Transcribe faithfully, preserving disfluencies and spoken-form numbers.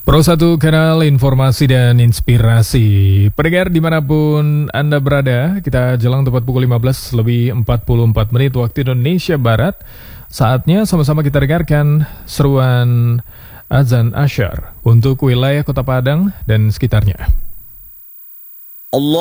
Pro satu Kanal Informasi dan Inspirasi. Pendengar dimanapun Anda berada, kita jelang tepat pukul lima belas lebih empat puluh empat menit waktu Indonesia Barat. Saatnya sama-sama kita dengarkan seruan azan asyar untuk wilayah Kota Padang dan sekitarnya. Allah